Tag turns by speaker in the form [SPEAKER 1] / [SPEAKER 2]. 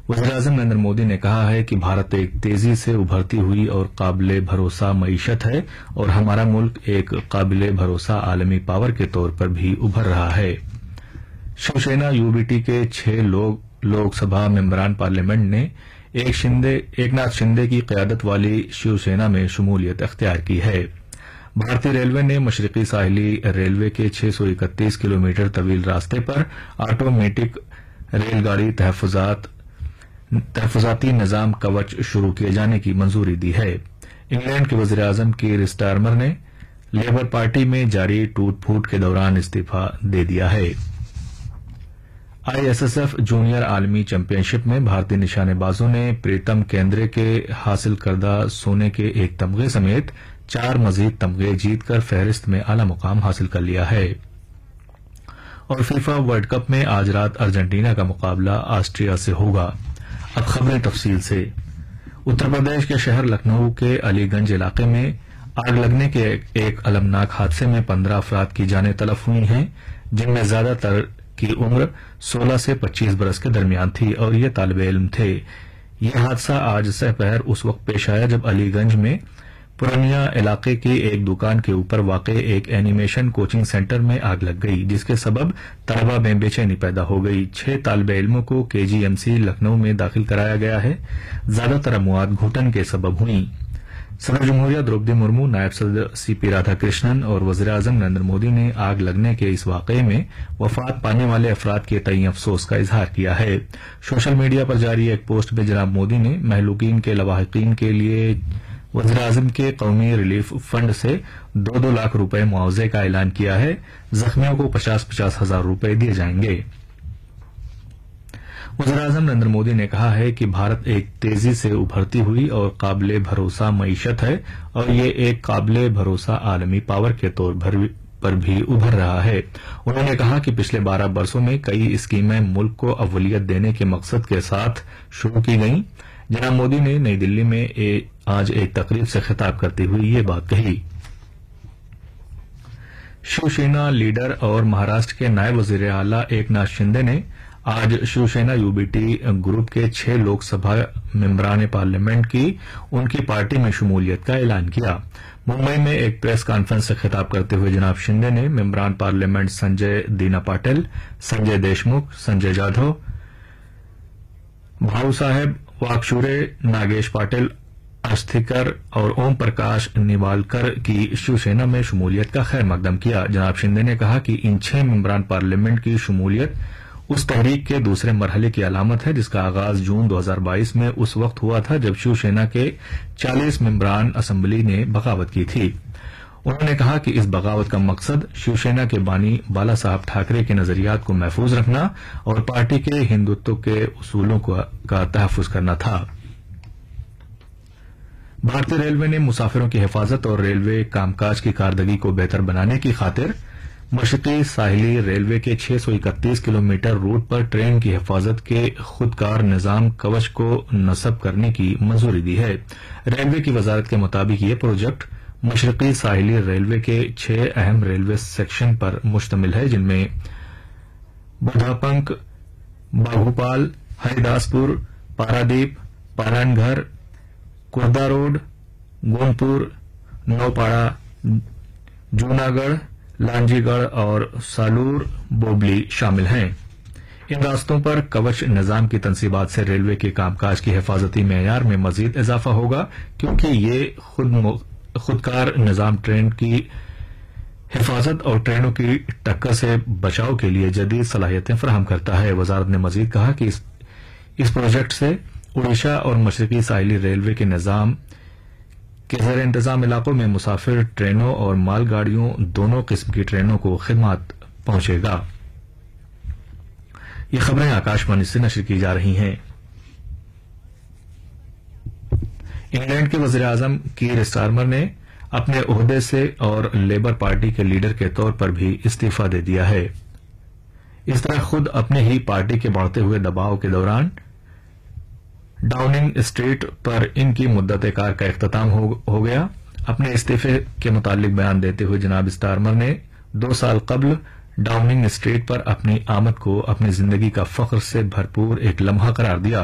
[SPEAKER 1] वज़ीर-ए-आज़म नरेंद्र मोदी ने कहा है कि भारत एक तेजी से उभरती हुई और काबिले भरोसा मईशत है और हमारा मुल्क एक काबिले भरोसा आलमी पावर के तौर पर भी उभर रहा है। शिवसेना यूबीटी के 6 लोकसभा मेंबरान पार्लियामेंट ने एकनाथ शिंदे की क़यादत वाली शिवसेना में शमूलियत अख्तियार की है। भारतीय रेलवे ने मशरक़ी साहिली रेलवे के 631 किलोमीटर तवील रास्ते पर ऑटोमेटिक रेलगाड़ी तहफ़्फ़ुज़ाती निज़ाम कवच शुरू किए जाने की मंजूरी दी है। इंग्लैंड के वज़ीर-ए-आज़म कीर स्टारमर ने लेबर पार्टी में जारी टूट फूट के दौरान इस्तीफा दे दिया है। आईएसएसएफ जूनियर आलमी चैंपियनशिप में भारतीय निशानेबाजों ने प्रीतम केंद्रे के हासिल करदा सोने के एक तमगे समेत 4 मजीद तमगे जीतकर फहरिस्त में आला मुकाम हासिल कर लिया है। और फीफा वर्ल्ड कप में आज रात अर्जेंटीना का मुकाबला ऑस्ट्रिया से होगा। अब खबरें तफसील से। उत्तर प्रदेश के शहर लखनऊ के अलीगंज इलाके में आग लगने के एक अलमनाक हादसे में 15 अफराद की जानें तलफ हुई हैं, जिनमें ज्यादातर की उम्र 16 से 25 बरस के दरमियान थी और ये तालिबे इल्म थे। यह हादसा आज सहपहर उस वक्त पेश आया जब अलीगंज में पुरानिया इलाके की एक दुकान के ऊपर वाक़ एक एनिमेशन कोचिंग सेंटर में आग लग गई, जिसके सबब तलबा में बेचैनी पैदा हो गई। 6 तालिबे इल्मों को केजीएमसी लखनऊ में दाखिल कराया गया है। ज्यादातर अमवात घुटन के सबब हुई। सदर जमहूरिया द्रौपदी मुर्मू, नायब सदर सीपी राधाकृष्णन और वज़ीर-ए-आज़म नरेंद्र मोदी ने आग लगने के इस वाक़े में वफात पाने वाले अफराद के तई अफसोस का इजहार किया है। सोशल मीडिया पर जारी एक पोस्ट में जनाब मोदी ने महलूकीन के लवाहिकीन के लिए वज़ीर-ए-आज़म के कौमी रिलीफ फंड से 2-2 लाख रुपए मुआवजे का ऐलान किया है। जख्मियों को 50-50 हजार रुपए दिए जाएंगे। वज़ीर-ए-आज़म नरेंद्र मोदी ने कहा है कि भारत एक तेजी से उभरती हुई और काबिले भरोसा मईशत है और ये एक काबिले भरोसा आलमी पावर के तौर पर भी उभर रहा है। उन्होंने कहा कि पिछले 12 बरसों में कई स्कीमें मुल्क को अव्वलियत देने के मकसद के साथ शुरू की गईं। जनाब मोदी ने नई दिल्ली में आज एक तकरीब से खिताब करते हुए ये बात कही। शिवसेना लीडर और महाराष्ट्र के नायब वज़ीर आला एकनाथ शिंदे ने आज शिवसेना यूबीटी ग्रुप के 6 लोकसभा मेंबरान पार्लियामेंट की उनकी पार्टी में शमूलियत का ऐलान किया। मुंबई में एक प्रेस कॉन्फ्रेंस से खिताब करते हुए जनाब शिंदे ने मेंबरान पार्लियामेंट संजय दीना पाटिल, संजय देशमुख, संजय जाधव, भाऊ साहेब वाकशुरे, नागेश पाटिल अस्थिकर और ओम प्रकाश निवालकर की शिवसेना में शमूलियत का खैर मकदम किया। जनाब शिंदे ने कहा कि इन 6 मेंबरान पार्लियामेंट की शमूलियत उस तहरीक के दूसरे मरहले की अलामत है जिसका आगाज जून 2022 में उस वक्त हुआ था जब शिवसेना के 40 मेंबरान असम्बली ने बगावत की थी। उन्होंने कहा कि इस बगावत का मकसद शिवसेना के बानी बाला साहब ठाकरे के नजरियात को महफूज रखना और पार्टी के हिंदुत्व के उसूलों का तहफ़्फ़ुज़ करना था। भारतीय रेलवे ने मुसाफिरों की हिफाजत और रेलवे कामकाज की कारदगी को बेहतर बनाने की खातिर मशरक़ी साहिली रेलवे के 631 किलोमीटर रूट पर ट्रेन की हिफाजत के खुदकार निज़ाम कवच को नस्ब करने की मंजूरी दी है। रेलवे की वजारत के मुताबिक ये प्रोजेक्ट मशरक़ी साहिली रेलवे के 6 अहम रेलवे सेक्शन पर मुश्तमिल है, जिनमें बुधापंक, बाघूपाल, हरिदासपुर, पारादीप, पारानघर, कुर्दा रोड, गोनपुर, नौपाड़ा, जूनागढ़, लांजीगढ़ और सालूर बोबली शामिल हैं। इन रास्तों पर कवच निजाम की तनसीबात से रेलवे के कामकाज की हिफाजती मेयार में मजीद इजाफा होगा, क्योंकि ये खुदकार निजाम ट्रेन की हिफाजत और ट्रेनों की टक्कर से बचाव के लिए जदीद सलाहियतें फराहम करता है। वजारत ने मजीद कहा कि इस प्रोजेक्ट से उड़ीसा और मशरक़ी साहिली रेलवे के निजाम के ज़ेर इंतजाम इलाकों में मुसाफिर ट्रेनों और मालगाड़ियों दोनों किस्म की ट्रेनों को खिदमत पहुंचेगा। ये खबरें आकाशवाणी से नशर की जा रही हैं। इंग्लैंड के वज़ीर-ए-आज़म कीर स्टारमर ने अपने ओहदे से और लेबर पार्टी के लीडर के तौर पर भी इस्तीफा दे दिया है। इस तरह खुद अपने ही पार्टी के बढ़ते हुए दबाव के दौरान डाउनिंग स्ट्रीट पर इनकी मुद्दत कार का इख्तिताम हो गया। अपने इस्तीफे के मुतालिक बयान देते हुए जनाब स्टारमर ने 2 साल कबल डाउनिंग स्ट्रीट पर अपनी आमद को अपनी जिंदगी का फख्र से भरपूर एक लम्हा करार दिया।